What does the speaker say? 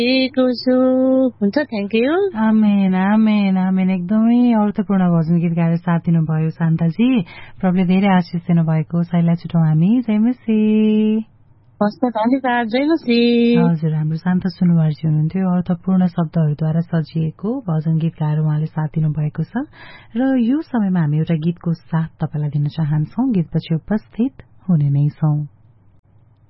हुन्छ thank you. आमेन आमेन आमेन। एकदमै अर्थपूर्ण भजन गीत गाएर साथ दिनुभयो शान्ताजी। प्रभुले धेरै आशिष दिनुभएको। साइला छुटौँ हामी। जय मसीह। धन्यवाद। जय मसीह। हजुर, हाम्रो शान्त सुनुवारजी हुनुहुन्थ्यो। अर्थपूर्ण शब्दहरूद्वारा सजिएको भजन गीत गाएर उहाँले साथ दिनुभएको छ। र यो समयमा हामी एउटा गीतको साथ तपाईलाई दिन चाहन्छौँ। गीतपछि उपस्थित हुने नै छौँ।